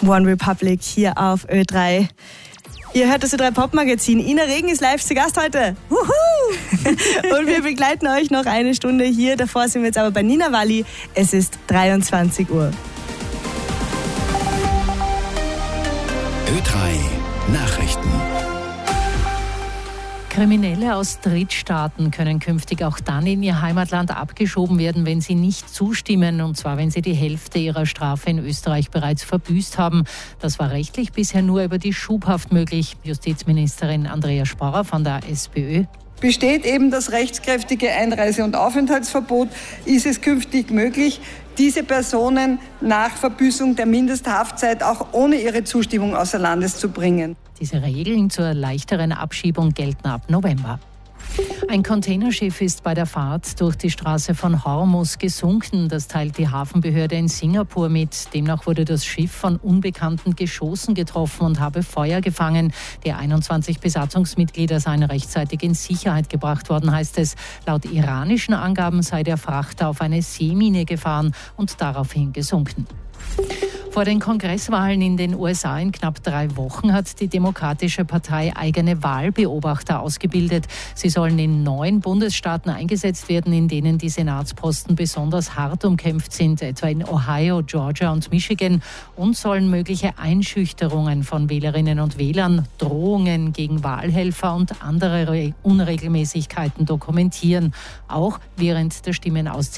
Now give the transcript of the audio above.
One Republic hier auf Ö3. Ihr hört das Ö3 Pop-Magazin. Ina Regen ist live zu Gast heute. Wuhu! Und wir begleiten euch noch eine Stunde hier. Davor sind wir jetzt aber bei Nina Walli. Es ist 23 Uhr. Ö3 Nachrichten. Kriminelle aus Drittstaaten können künftig auch dann in ihr Heimatland abgeschoben werden, wenn sie nicht zustimmen, und zwar wenn sie die Hälfte ihrer Strafe in Österreich bereits verbüßt haben. Das war rechtlich bisher nur über die Schubhaft möglich. Justizministerin Andrea Sporrer von der SPÖ. Besteht eben das rechtskräftige Einreise- und Aufenthaltsverbot, ist es künftig möglich, diese Personen nach Verbüßung der Mindesthaftzeit auch ohne ihre Zustimmung außer Landes zu bringen. Diese Regeln zur leichteren Abschiebung gelten ab November. Ein Containerschiff ist bei der Fahrt durch die Straße von Hormuz gesunken. Das teilt die Hafenbehörde in Singapur mit. Demnach wurde das Schiff von unbekannten Geschossen getroffen und habe Feuer gefangen. Die 21 Besatzungsmitglieder seien rechtzeitig in Sicherheit gebracht worden, heißt es. Laut iranischen Angaben sei der Frachter auf eine Seemine gefahren und daraufhin gesunken. Vor den Kongresswahlen in den USA in knapp 3 Wochen hat die Demokratische Partei eigene Wahlbeobachter ausgebildet. Sie sollen in 9 Bundesstaaten eingesetzt werden, in denen die Senatsposten besonders hart umkämpft sind, etwa in Ohio, Georgia und Michigan, und sollen mögliche Einschüchterungen von Wählerinnen und Wählern, Drohungen gegen Wahlhelfer und andere Unregelmäßigkeiten dokumentieren, auch während der Stimmenauszählung